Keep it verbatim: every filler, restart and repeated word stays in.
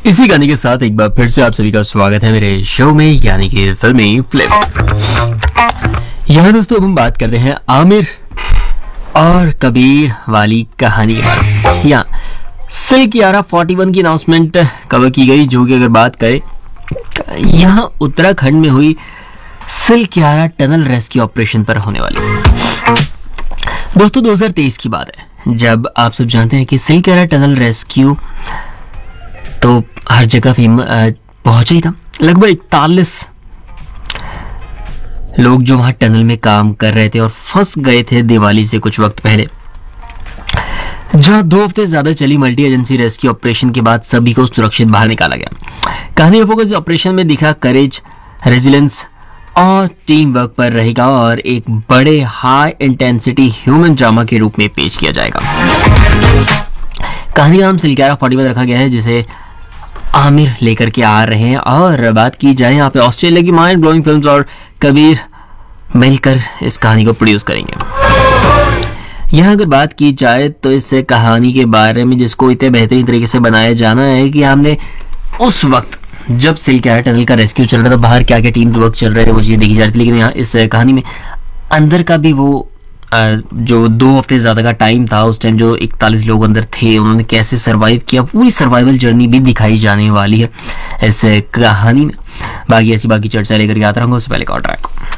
इसी गाने के साथ एक बार फिर से आप सभी का स्वागत है मेरे शो में, यानी कि फिल्मी फ्लिप। यहाँ दोस्तों अब हम बात कर रहे हैं आमिर और कबीर वाली कहानी के बारे में। यहाँ सिल्क यारा इकतालीस की अनाउंसमेंट कवर की गई, जो कि अगर बात करें यहाँ उत्तराखंड में हुई सिल्क यारा टनल रेस्क्यू ऑपरेशन पर होने वाली। दोस्तों दो हज़ार तेईस की बात है, जब आप सब जानते हैं कि सिल्क यारा टनल रेस्क्यू तो हर जगह फेम पहुंचा ही था। लगभग इकतालीस लोग जो वहां टनल में काम कर रहे थे और फंस गए थे दिवाली से कुछ वक्त पहले। जहां दो हफ्ते ज्यादा चली मल्टी एजेंसी रेस्क्यू ऑपरेशन के बाद सभी को सुरक्षित बाहर निकाला गया। कहानी का फोकस ऑपरेशन में दिखा करेज, रेजिलेंस और टीम वर्क पर रहेगा और एक बड़े हाई इंटेंसिटी ह्यूमन ड्रामा के रूप में पेश किया जाएगा। कहानी का नाम सिल्क यारा इकतालीस रखा गया है, जिसे आमिर लेकर के आ रहे हैं। और बात की जाए यहाँ पे ऑस्ट्रेलिया की माइंड ब्लोइंग फिल्म्स और कबीर मिलकर इस कहानी को प्रोड्यूस करेंगे। यहाँ अगर बात की जाए तो इस कहानी के बारे में जिसको इतने बेहतरीन तरीके से बनाया जाना है कि हमने उस वक्त जब सिल्क यारा टनल का रेस्क्यू चल रहा था, बाहर क्या क्या टीम वर्क चल रहे थे वो चीज़ देखी जा रही थी। लेकिन यहाँ इस कहानी में अंदर का भी वो जो दो हफ्ते ज़्यादा का टाइम था, उस टाइम जो इकतालीस लोग अंदर थे उन्होंने कैसे सरवाइव किया, पूरी सर्वाइवल जर्नी भी दिखाई जाने वाली है इस कहानी में। बाकी ऐसी बाकी चर्चा लेकर के आता रहूँगा। उससे पहले का ट्रैक